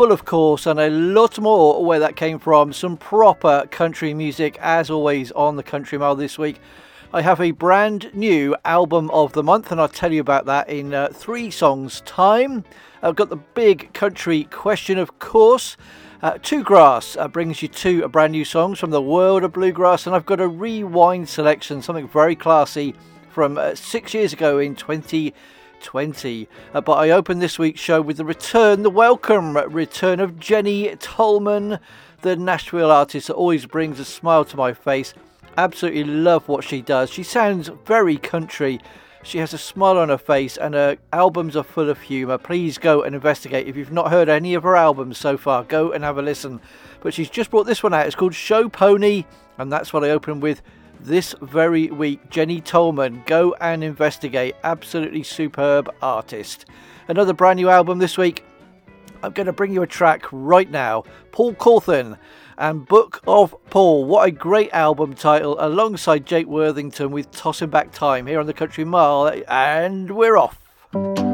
Full, of course, and a lot more where that came from. Some proper country music, as always, on the Country Mile this week. I have a brand new album of the month, and I'll tell you about that in 3 songs' time. I've got the big country question, of course. Two Grass brings you 2 brand new songs from the world of bluegrass, and I've got a rewind selection, something very classy from 6 years ago in 2020. But I opened this week's show with the welcome return of Jenny Tolman, the Nashville artist that always brings a smile to my face. Absolutely love what she does. She sounds very country. She has a smile on her face, and her albums are full of humour. Please go and investigate. If you've not heard any of her albums so far, go and have a listen. But she's just brought this one out. It's called Show Pony, and that's what I opened with this very week. Jenny Tolman, go and investigate. Absolutely superb artist. Another brand new album this week. I'm going to bring you a track right now. Paul Cawthon and Book of Paul. What a great album title, alongside Jake Worthington with Tossin' Back Time, here on the Country Mile, and we're off.